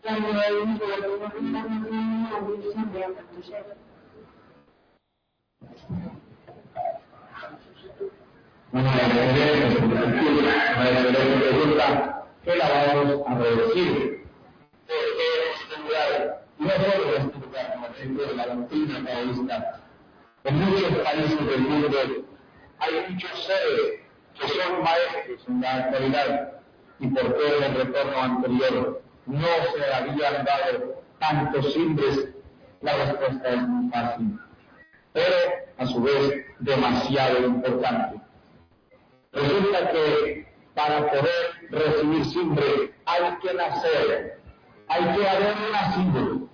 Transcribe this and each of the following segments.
Bueno, la pregunta que la vamos a reducir. Porque no solo en este lugar, como ejemplo de la doctrina taoísta, en muchos países del mundo hay muchos seres que son maestros en la actualidad y por todo el retorno anterior no se habían dado tantos simbres. La respuesta es muy fácil, pero a su vez demasiado importante. Resulta que para poder recibir simbre hay que nacer, hay que haber nacido,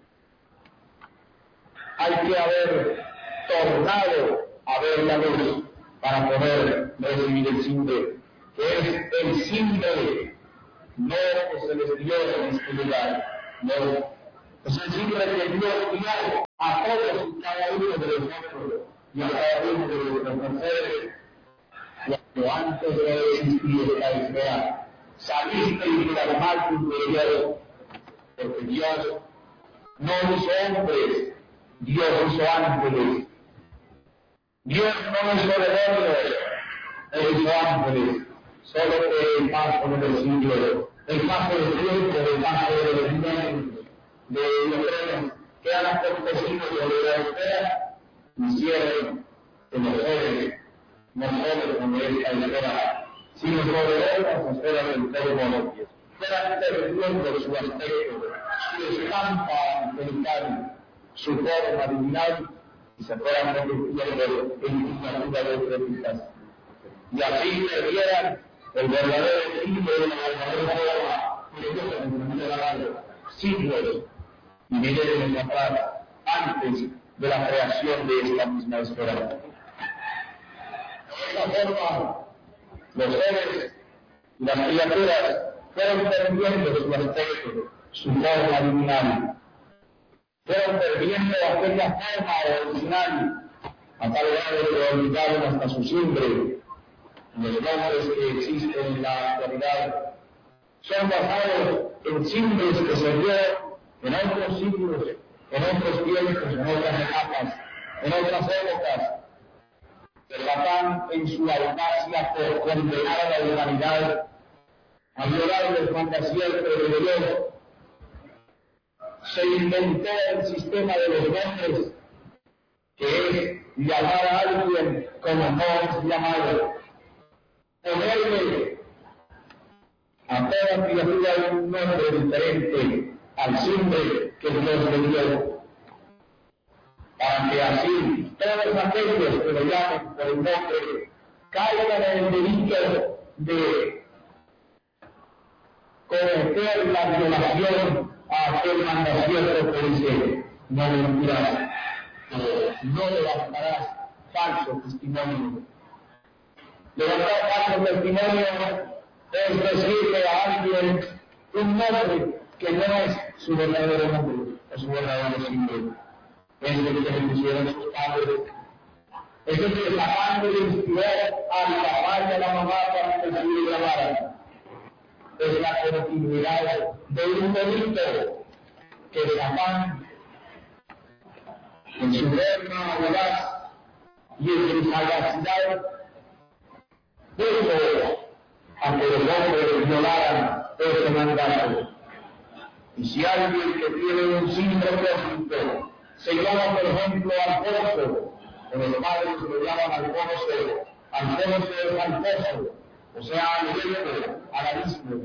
hay que haber tornado a ver la luz para poder recibir el simbre, que es el simbre, no que se les dio en este lugar, no, es el simbre que Dios dio a todos y cada uno de nosotros y a cada uno de nuestros mercedes. Cuando antes de existir esta idea, saliste y transformaste tu interior, porque Dios no hizo hombres, Dios hizo ángeles. Dios no hizo demonios, Él hizo ángeles. Solo que el paso del siglo, el paso del tiempo, el paso de los milenios, de los trenes que han acontecido sobre la esfera, hicieron que los seres no solo como esta esfera, sino poderosas esferas del cosmos, fueran perdiendo su aspecto, su estampa angelical, su forma divinal, y se fueran convirtiendo en miniatura de profetas. Y así perdieran el verdadero siglo de la verdadera forma que Dios les ha dado siglos y milenios atrás, antes de la creación de esta misma esfera. De esta forma, los seres y las criaturas fueron perdiendo su aspecto, su forma divinal. Fueron perdiendo aquella forma original, a tal grado que olvidaron hasta su simbre. Los nombres que existen en la actualidad son basados en simbres que se dieron en otros siglos, en otros tiempos, en otras etapas, en otras épocas. Satán, en su audacia por condenar a la humanidad, a violar el mandamiento de Dios, se inventó el sistema de los nombres, que es llamar a alguien como no es llamado, ponerle a toda criatura un nombre diferente al simbre que Dios le dio, para que así todos aquellos que lo llamen por el nombre caigan en el delito de cometer la violación a aquel mandamiento que dice: no mentirás, no levantarás falso testimonio. Levantar falso testimonio es decirle a alguien un nombre que no es su verdadero nombre, es su verdadero símbolo. Es el que le pusieron sus padres. Es el que Satán le inspiró al papá y a la mamá para que se le llamaran. Es la continuidad de un delito que Satán, en su eterna audaz y en su sagacidad, puso a que los hombres violaran ese mandato. Y si alguien que tiene un sin propósito se llama, por ejemplo, Alfonso, o los padres lo llaman Alfonso, Alfonso es Alfonso, o sea, Alberto, Alarismo.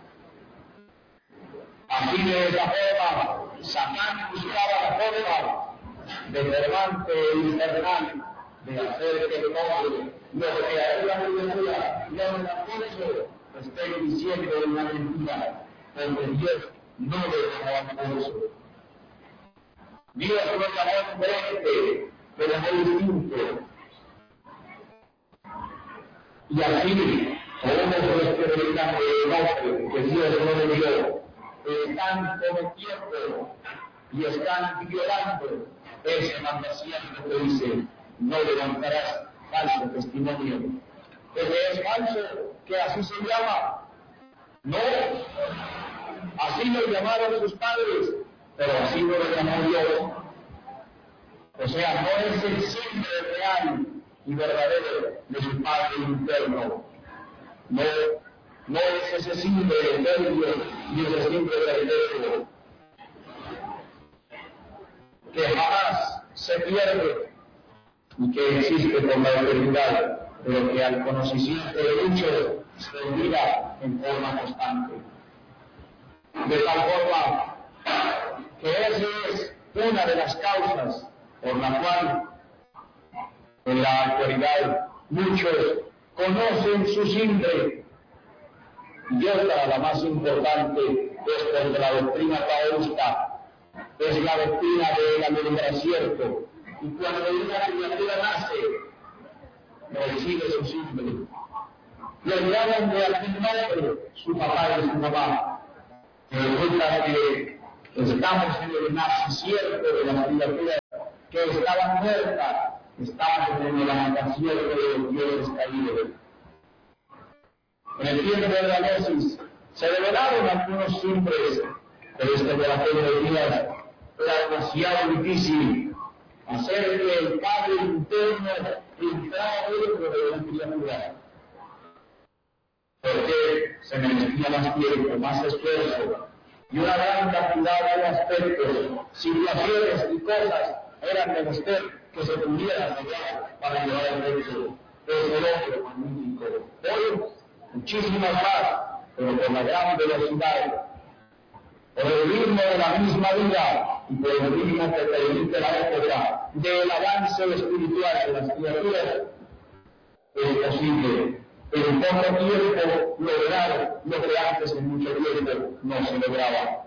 Así de esa forma, Satán buscaba la forma de fermante e infernal de hacer que el hombre, lo que a él la mentira, llaman Alfonso, estén diciendo una mentira, porque Dios no le llamó Alfonso. Dios lo llamó diferente, pero muy distinto. Y así, todos los que dedican el nombre que Dios no le dio, están cometiendo y están violando ese mandamiento que dice: no levantarás falso testimonio. Porque es falso que así se llama. No, así Así lo llamaron sus padres, pero así no lo llamó Dios. O sea, no es el siempre real y verdadero de su Padre interno. No es ese simple eterno y ese simple verdadero que jamás se pierde y que existe por la eternidad, pero que al conocimiento de muchos se olvida en forma constante. De tal forma que esa es una de las causas por la cual en la actualidad muchos conocen su simple y otra, la más importante, es porque la doctrina taoísta es la doctrina del amor acierto, y cuando una criatura nace recibe su simple, lo llaman de algún nombre su papá y su mamá. Resulta que estamos en el nacimiento de la criatura que estaba muerta, estamos en el nacimiento de los dioses caídos. En el tiempo de la Gnosis se revelaron algunos simples, pero este de la fe de días era demasiado difícil hacer que el Padre interno entrara dentro de la criatura. Porque se merecía más tiempo, más esfuerzo y una gran cantidad de aspectos, situaciones y cosas eran menester que se pudieran lograr para llevar al éxito. Es el hombre magnífico. Hoy, muchísimas más, pero con la gran velocidad, por el ritmo de la misma vida y por el ritmo que permite la época del avance espiritual de las criaturas, es posible en poco tiempo lograr lo que antes en mucho tiempo no se lograba.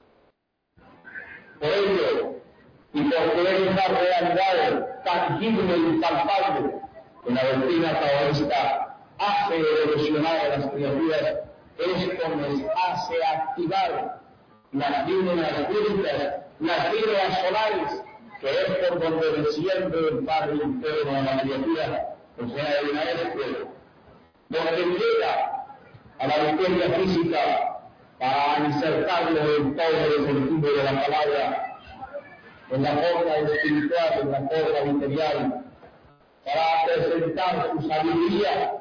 Por ello, y porque es una realidad tangible y palpable que la doctrina taoísta hace evolucionar a las criaturas, esto les hace activar las líneas públicas, las líneas solares, que es por donde desciende el Padre interno a la criatura, o sea, el maestro, donde llega a la materia física para insertarlo en todo el sentido de la palabra, en la forma espiritual, en la forma material, para presentar su sabiduría.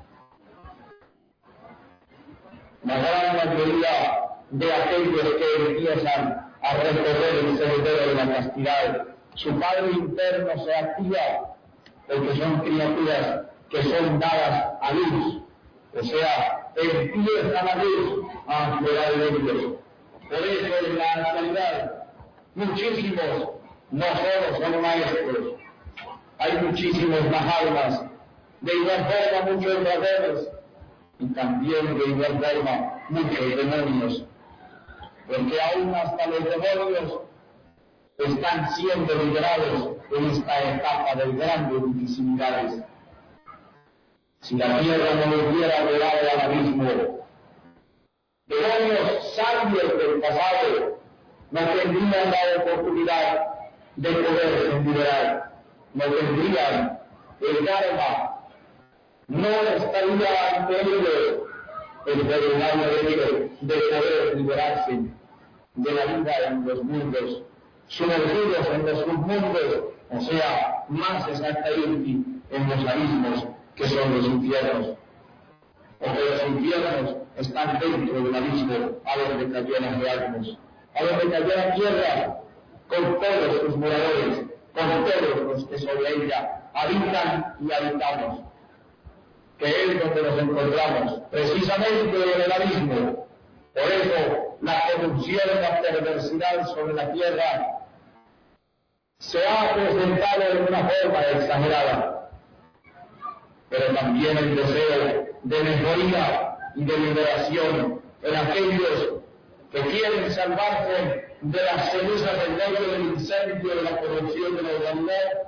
La gran mayoría de aquellos que empiezan a recorrer el sendero de la castidad, su Padre interno se activa, porque son criaturas que son dadas a luz, o sea, empiezan a luz a aflorar de ellos. Por eso en la actualidad muchísimos no solo son maestros, hay muchísimos mahalmas, de igual forma muchos dragones y también de igual forma muchos demonios, porque aún hasta los demonios están siendo liberados en esta etapa de grandes dificultades. Si la tierra no los hubiera llevado al abismo, demonios sabios del pasado no tendrían la oportunidad de poderse liberar, no tendrían el Dharma, no estaría ante ellos el verdadero derecho de poder liberarse de la vida en los mundos, sumergidos en los submundos, o sea, más exactamente en los abismos que son los infiernos, porque los infiernos están dentro del abismo a donde cayó las realidades, a donde cayó la tierra, con todos sus moradores, con todos los que sobre ella habitan y habitamos, que es donde nos encontramos, precisamente en el abismo. Por eso la corrupción y la perversidad sobre la tierra se ha presentado de una forma exagerada, pero también el deseo de mejoría y de liberación en aquellos que quieren salvarse de las cenizas del medio del incendio de la corrupción de la humanidad.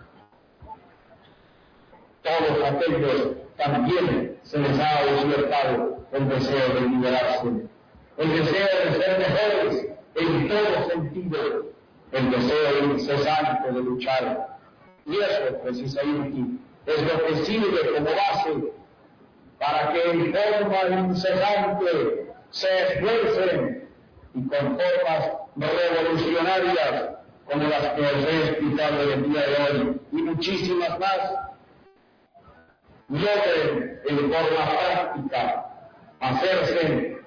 Todos aquellos también se les ha despertado el deseo de liberarse, el deseo de ser mejores en todo sentido, el deseo incesante de luchar. Y eso precisamente es lo que sirve como base para que en forma incesante se esfuercen y con formas revolucionarias como las que os he explicado el día de hoy y muchísimas más, logren en forma práctica hacerse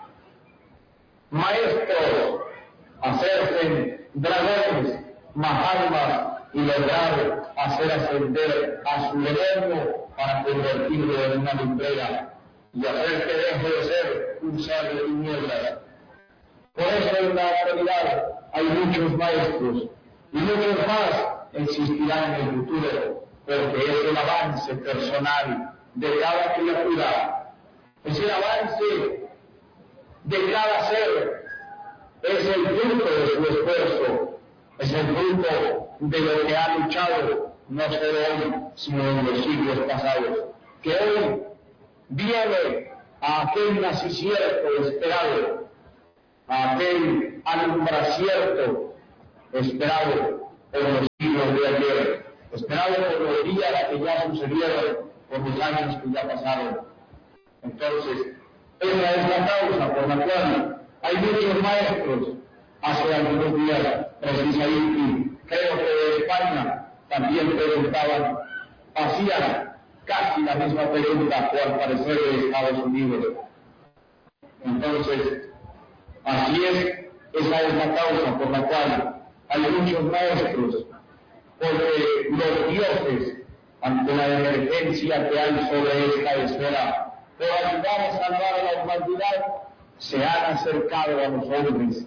maestros, hacerse dragones, mahatmas y lograr hacer ascender a su demonio para convertirlo en una lumbrera y hacer que deje de ser un ser de tinieblas. Por eso en la actualidad hay muchos maestros y muchos más existirán en el futuro, porque es el avance personal de cada criatura, es el avance de cada ser, es el fruto de su esfuerzo, es el fruto de lo que ha luchado no solo hoy, sino en los siglos pasados, que hoy viene a aquel nacicierto esperado, a aquel alumbracierto esperado por los siglos de ayer, esperado por los días que ya sucedieron, por los años que ya pasaron. Entonces, esa es la causa por la cual hay muchos maestros. Hace algunos días, precisamente, creo que de España también preguntaban, hacían casi la misma pregunta, o al parecer de Estados Unidos. Entonces, así es, esa es la causa por la cual hay muchos maestros, porque los dioses, ante la emergencia que hay sobre esta esfera, por ayudar a salvar a la humanidad, se han acercado a los hombres.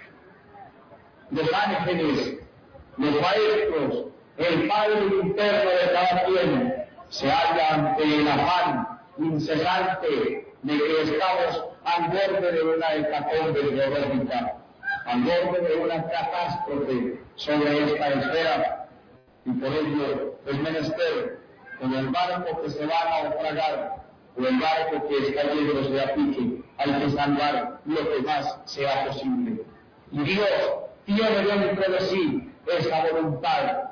Los ángeles, los maestros, el Padre interno de cada quien, se halla ante el afán incesante de que estamos al borde de una hecatombe geológica, al borde de una catástrofe sobre esta esfera, y por ello es menester, con el barco que se va a naufragar, o el barco que está yéndose a pique, hay que salvar lo que más sea posible. Y Dios tiene dentro de sí esa voluntad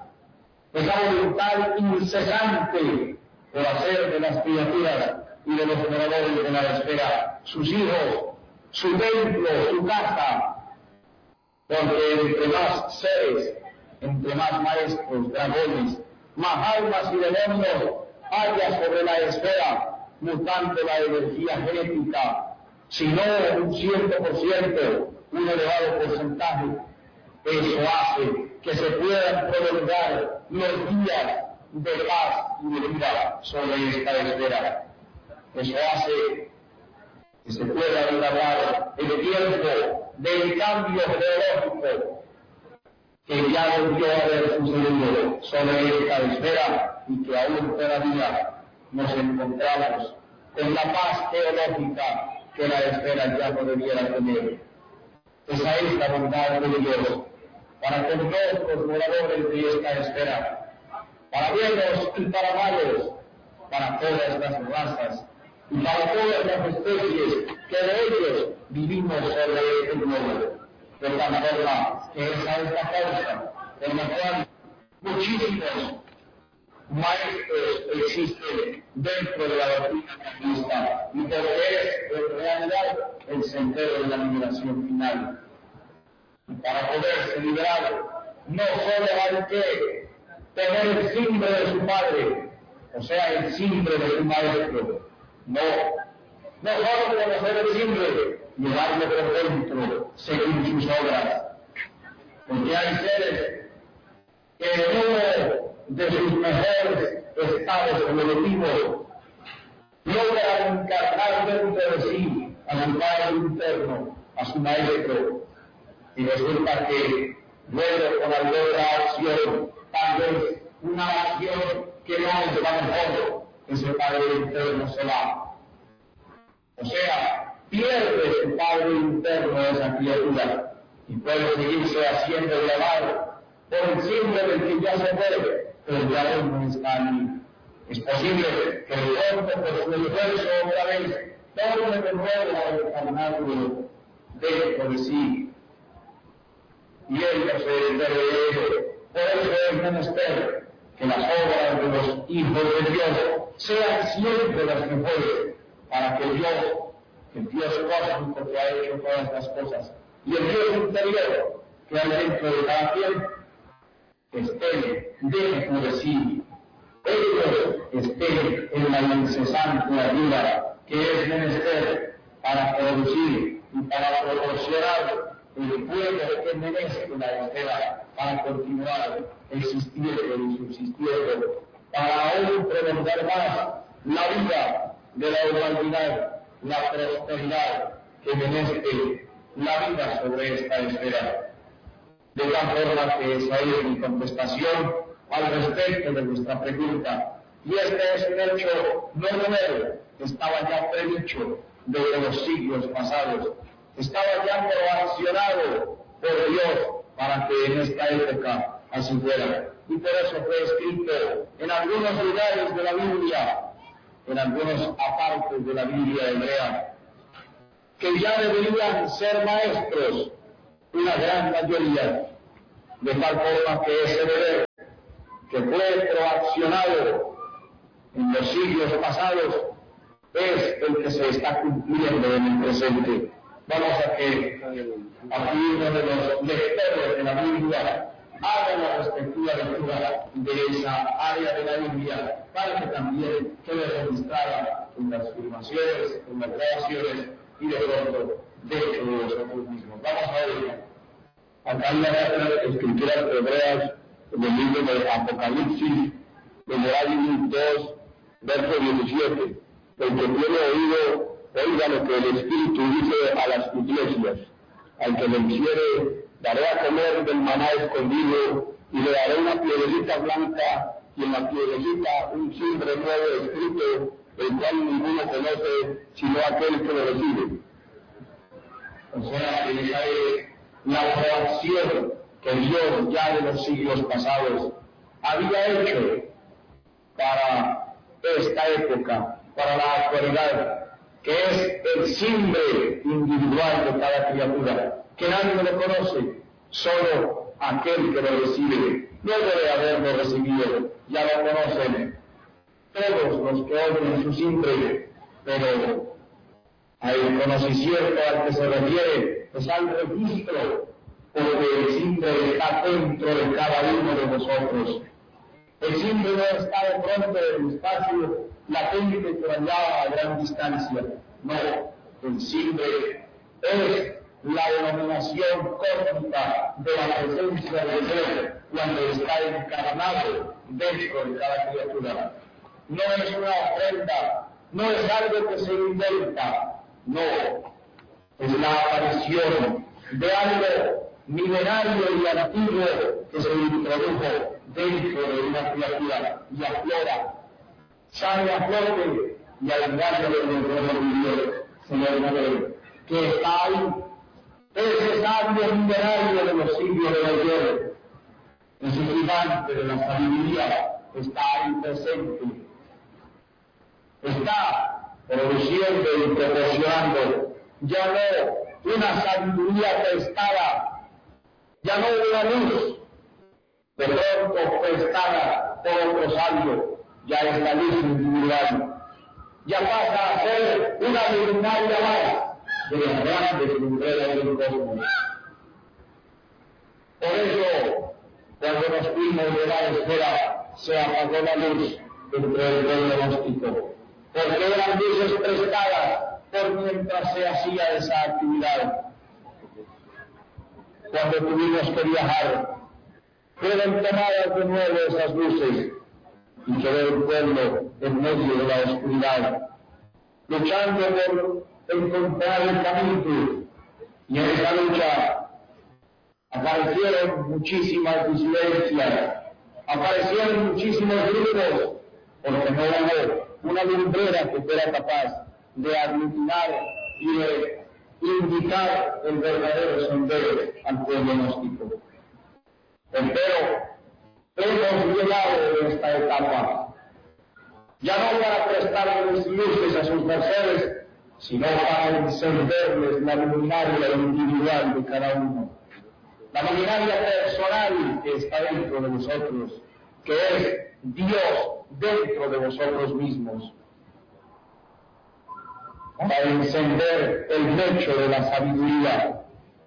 incesante por hacer de las criaturas y de los moradores de la esfera sus hijos, su templo, su casa, porque entre más seres, entre más maestros, dragones, más almas y demonios haya sobre la esfera, mutando la energía genética, si no un 100%, un elevado porcentaje, eso hace que se puedan prolongar los días de paz y de vida sobre esta esfera. Eso hace que se pueda alargar el tiempo del cambio geológico que ya debió haber sucedido sobre esta esfera y que aún todavía nos encontramos con la paz geológica que la esfera ya no debiera tener. Esa es la bondad de Dios para con todos los moradores de esta esfera, para buenos y para malos, para todas las razas y para todas las especies que de ellos vivimos sobre este globo. De tal forma que esa es la causa por la cual muchísimos maestros existen dentro de la doctrina calvinista y porque es en realidad el sendero de la liberación final. Y para poderse liberar, no solo hay que tener el simbre de su padre, o sea, el simbre de su maestro, no solo conocer el simbre, llevarlo por dentro, según sus obras, porque hay seres que en uno de sus mejores estados evolutivos logran encarnar dentro de sí a su Padre interno, a su maestro, y resulta que luego con alguna acción, tal vez una acción que no es la mejor, ese Padre interno se va. O sea, pierde su Padre interno esa criatura y puede seguirse haciendo llamado por el símbolo del que ya se fue, pero ya no está allí. Es posible que el cuerpo por su esfuerzo otra vez torne de nuevo a encarnarlo dentro de sí. Y él no se entere de ello. Por eso es menester que las obras de los hijos de Dios sean siempre las mejores, para que Dios, el Dios cósmico que ha hecho todas las cosas, y el Dios interior que hay dentro de cada quien esté dentro de sí. Ellos estén en la incesante ayuda que es menester para producir y para proporcionar el pueblo que merece la espera para continuar existiendo y subsistiendo, para aún prolongar más la vida de la humanidad, la prosperidad que merece la vida sobre esta esfera. De tal forma que esa es mi contestación al respecto de vuestra pregunta. Y este es un hecho no nuevo, estaba ya predicho desde los siglos pasados, estaba ya proaccionado por Dios para que en esta época así fuera. Y por eso fue escrito en algunos lugares de la Biblia, en algunos apartes de la Biblia hebrea, que ya deberían ser maestros una gran mayoría, de tal forma que ese deber que fue proaccionado en los siglos pasados es el que se está cumpliendo en el presente. Vamos a que aquí uno de los lectores de la Biblia haga la respectiva lectura de esa área de la Biblia para que también quede registrada en las afirmaciones, en las grabaciones y de pronto dentro de nosotros mismos. Vamos a ver. Acá hay las escrituras hebreas del libro de Apocalipsis, Deuteronomio 2, verso 17. El que tiene oído, oiga lo que el Espíritu dice a las iglesias. Al que venciere, daré a comer del maná escondido, y le daré una piedrita blanca, y en la piedrita un simbre nuevo escrito, el cual ninguno conoce, sino aquel que lo recibe. O sea, que esa es la proacción que Dios ya de los siglos pasados había hecho para esta época, para la actualidad, que es el simbre individual de cada criatura, que nadie lo conoce, solo aquel que lo recibe. Luego de haberlo recibido, ya lo conocen todos los que oyen su simbre, pero al conocimiento al que se refiere es al registro, porque el simbre está dentro de cada uno de nosotros. El simbre no está de pronto en el espacio latente por allá a gran distancia. No, el simbre es la denominación cósmica de la presencia de Dios cuando está encarnado dentro de cada criatura. No es una ofrenda, no es algo que se inventa, no, es la aparición de algo milenario y antiguo que se introdujo dentro de una criatura y aflora, sale a flote y al engaño del entorno de Dios, Señor Madre, que está ahí, ese sabio milenario de los siglos de ayer, ese gigante de la sabiduría, está ahí presente, está produciendo y proporcionando ya no una sabiduría prestada, ya no una luz de pronto prestada por otro sabio, ya esta luz individual ya pasa a ser una luminaria más de las grandes lumbreras del cosmos. Por eso, cuando nos fuimos de la esfera, se apagó la luz dentro del pueblo gnóstico, porque eran luces prestadas por mientras se hacía esa actividad. Cuando tuvimos que viajar, fueron tomadas de nuevo esas luces y quedó el pueblo en medio de la oscuridad, luchando por encontrar el camino. Y en esa lucha aparecieron muchísimas disidencias, aparecieron muchísimos grupos, porque no hubo una lumbrera que fuera capaz de aglutinar y de indicar el verdadero sendero al pueblo gnóstico. Pero hemos llegado de esta etapa, ya no para prestarles luces a sus mercedes, sino para encenderles la luminaria individual de cada uno, la luminaria personal que está dentro de vosotros, que es Dios dentro de vosotros mismos, para encender el lecho de la sabiduría,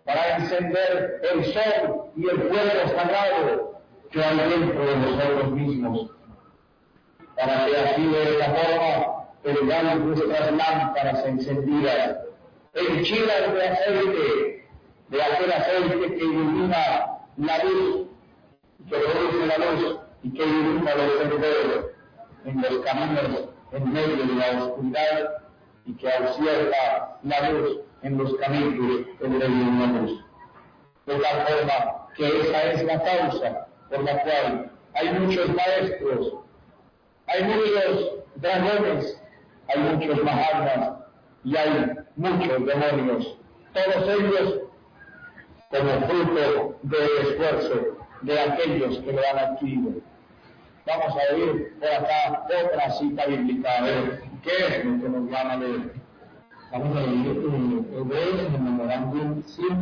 para encender el sol y el fuego sagrado que hay dentro de nosotros mismos, para que así de esta forma tengamos nuestras lámparas encendidas, henchidas de aceite, de aquel aceite que ilumina la luz, que produce la luz y que ilumina los senderos en los caminos en medio de la oscuridad y que ausierta la luz en los caminos en medio de la luz. De tal forma que esa es la causa por la cual hay muchos maestros, hay muchos dragones, hay muchos mahatmas y hay muchos demonios, todos ellos como fruto del esfuerzo de aquellos que lo han adquirido. Vamos a oír por acá otra cita bíblica, a ver qué es lo que nos van a leer. Vamos a leer Hebreos en el memorándum 5,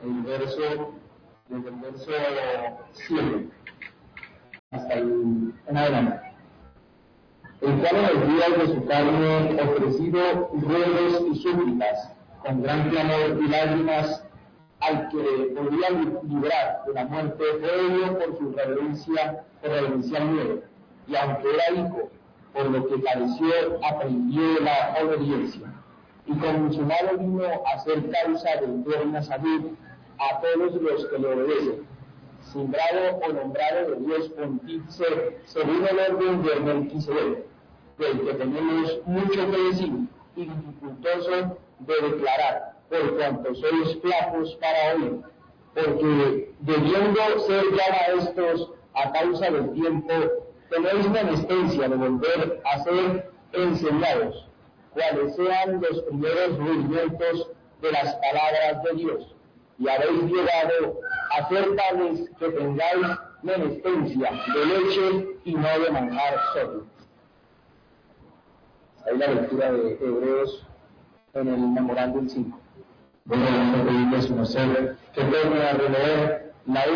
desde el verso 7 hasta en adelante. El cual en los días de su carne ofrecido ruegos y súplicas, con gran clamor y lágrimas, al que podía librar de la muerte, fue herido por su reverencial miedo, y aunque era hijo, por lo que padeció, aprendió la obediencia, y consumado vino a ser causa de eterna salud a todos los que le obedecen, sembrado o nombrado de Dios pontífice según el orden de Melquisedec, del que tenemos mucho que decir y dificultoso de declarar, por cuanto sois flacos para oír, porque debiendo ser ya maestros a causa del tiempo, tenéis menestencia de volver a ser enseñados, cuáles sean los primeros rudimentos de las palabras de Dios, y habéis llegado a ser tales que tengáis menestencia de leche y no de manjar sólido. Ahí la lectura de Hebreos en el memorándum 5. Bueno, vamos a pedirle su merced que torne a releer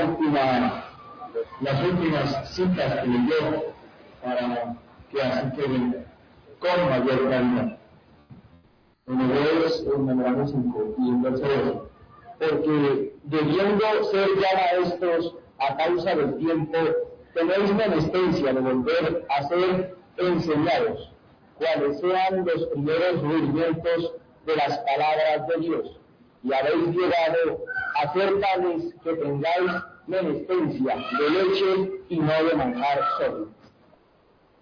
las últimas citas que leyó para que así queden con mayor calidad. En Hebreos, en el memorándum 5 y en verso 12. Porque debiendo ser ya maestros a causa del tiempo, tenéis menestencia de volver a ser enseñados, cuáles sean los primeros rudimentos de las palabras de Dios, y habéis llegado a ser tales que tengáis menestencia de leche y no de manjar sólido.